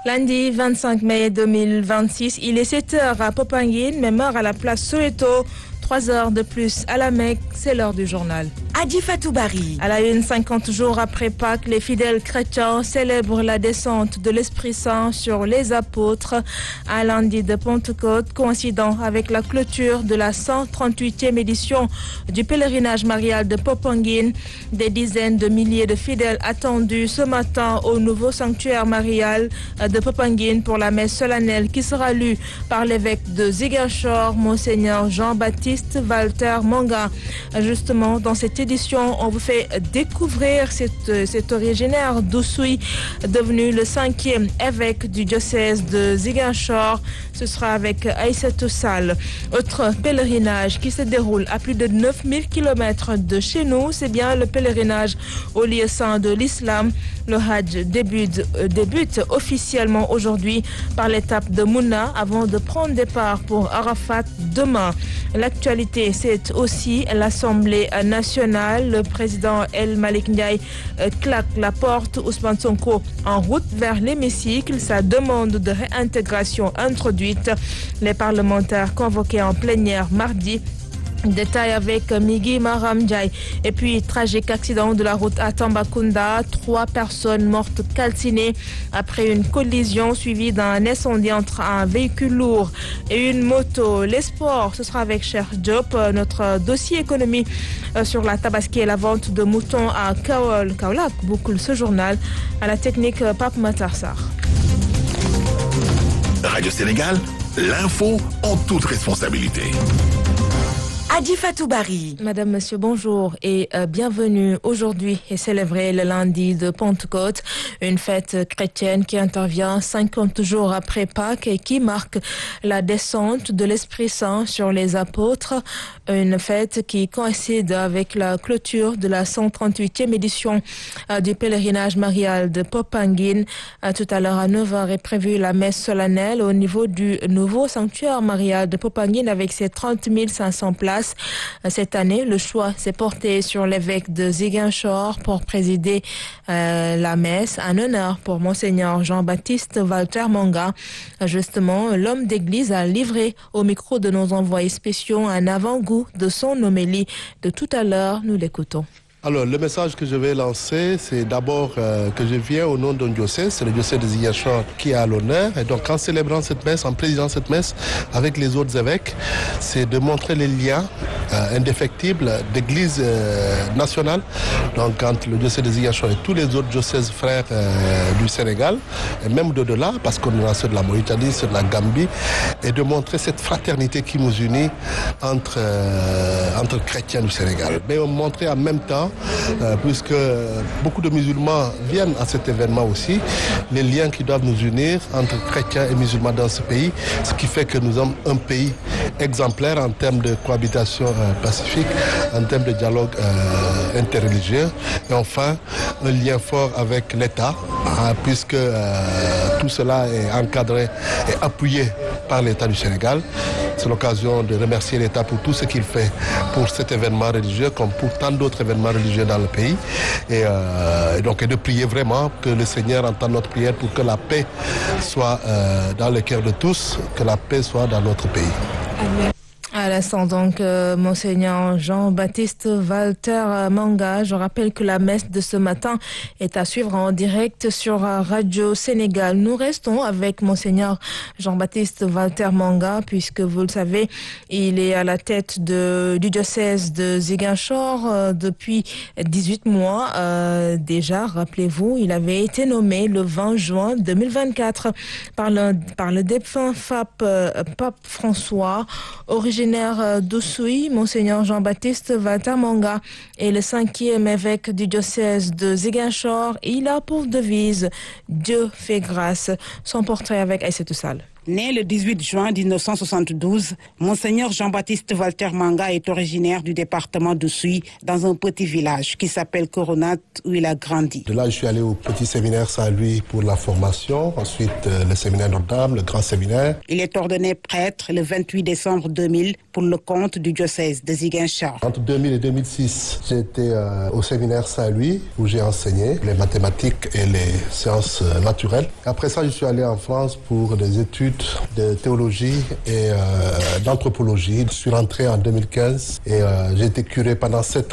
Lundi 25 mai 2026, il est 7 heures à Popenguine, même heure à la place Soweto. 3 heures de plus à la Mecque, c'est l'heure du journal. Adi Fatoubari. À la une, 50 jours après Pâques, les fidèles chrétiens célèbrent la descente de l'Esprit Saint sur les apôtres. Un lundi de Pentecôte, coïncidant avec la clôture de la 138e édition du pèlerinage marial de Popenguine. Des dizaines de milliers de fidèles attendus ce matin au nouveau sanctuaire marial de Popenguine pour la messe solennelle qui sera lue par l'évêque de Ziguinchor, Monseigneur Jean-Baptiste Walter Manga. Justement, dans cette édition, on vous fait découvrir cet originaire d'Oussouye, devenu le 5e évêque du diocèse de Ziguinchor. Ce sera avec Aïssatou Sall. Autre pèlerinage qui se déroule à plus de 9000 km de chez nous, c'est bien le pèlerinage au lieu saint de l'islam. Le Hajj débute officiellement aujourd'hui par l'étape de Mouna avant de prendre départ pour Arafat demain. L'actualité, c'est aussi l'Assemblée nationale. Le président El Malik Ndiaye claque la porte. Ousmane Sonko en route vers l'hémicycle. Sa demande de réintégration introduite. Les parlementaires convoqués en plénière mardi. Détail avec Migui Maram Ndiaye. Et puis, tragique accident de la route à Tambacounda. 3 personnes mortes calcinées après une collision suivie d'un incendie entre un véhicule lourd et une moto. Les sports, ce sera avec Cher Diop. Notre dossier économie sur la tabaski et la vente de moutons à Kaolack boucle ce journal. À la technique, Pape Matarsar. Radio Sénégal, l'info en toute responsabilité. Adi Fatoubari. Madame, monsieur, bonjour et bienvenue. Aujourd'hui est célébré le lundi de Pentecôte, une fête chrétienne qui intervient 50 jours après Pâques et qui marque la descente de l'Esprit Saint sur les apôtres. Une fête qui coïncide avec la clôture de la 138e édition du pèlerinage marial de Popenguine. Tout à l'heure à 9h est prévue la messe solennelle au niveau du nouveau sanctuaire marial de Popenguine avec ses 30 500 places. Cette année, le choix s'est porté sur l'évêque de Ziguinchor pour présider la messe. Un honneur pour Monseigneur Jean-Baptiste Walter Manga. Justement, l'homme d'église a livré au micro de nos envoyés spéciaux un avant-goût de son homélie de tout à l'heure. Nous l'écoutons. Alors, le message que je vais lancer, c'est d'abord que je viens au nom d'un diocèse, c'est le diocèse de Ziguinchor qui est à l'honneur. Et donc, en célébrant cette messe, en présidant cette messe avec les autres évêques, c'est de montrer les liens indéfectibles d'église nationale. Donc, entre le diocèse de Ziguinchor et tous les autres diocèses frères du Sénégal, et même d'au-delà, parce qu'on a ceux de la Mauritanie, ceux de la Gambie, et de montrer cette fraternité qui nous unit entre chrétiens du Sénégal. Mais montrer en même temps, puisque beaucoup de musulmans viennent à cet événement aussi, les liens qui doivent nous unir entre chrétiens et musulmans dans ce pays, ce qui fait que nous sommes un pays exemplaire en termes de cohabitation pacifique, en termes de dialogue interreligieux, et enfin un lien fort avec l'État, puisque tout cela est encadré et appuyé par l'État du Sénégal. C'est l'occasion de remercier l'État pour tout ce qu'il fait pour cet événement religieux comme pour tant d'autres événements religieux dans le pays. Et donc de prier vraiment que le Seigneur entende notre prière pour que la paix soit dans le cœur de tous, que la paix soit dans notre pays. Amen. À l'instant donc, Monseigneur Jean-Baptiste Walter Manga. Je rappelle que la messe de ce matin est à suivre en direct sur Radio Sénégal. Nous restons avec Monseigneur Jean-Baptiste Walter Manga, puisque vous le savez, il est à la tête du diocèse de Ziguinchor depuis 18 mois. Déjà, rappelez-vous, il avait été nommé le 20 juin 2024 par le défunt Pape François, originaire d'Oussouye. Monseigneur Jean-Baptiste Walter Manga est le 5e évêque du diocèse de Ziguinchor. Il a pour devise « Dieu fait grâce ». Son portrait avec Aïssatou Sall. Né le 18 juin 1972, Monseigneur Jean-Baptiste Walter Manga est originaire du département d'Oussouye, dans un petit village qui s'appelle Coronat, où il a grandi. De là, je suis allé au petit séminaire Saint-Louis pour la formation. Ensuite, le séminaire Notre-Dame, le grand séminaire. Il est ordonné prêtre le 28 décembre 2000 pour le compte du diocèse de Ziguinchor. Entre 2000 et 2006, j'ai été au séminaire Saint-Louis où j'ai enseigné les mathématiques et les sciences naturelles. Après ça, je suis allé en France pour des études de théologie et d'anthropologie. Je suis rentré en 2015 et j'ai été curé pendant 7 ans.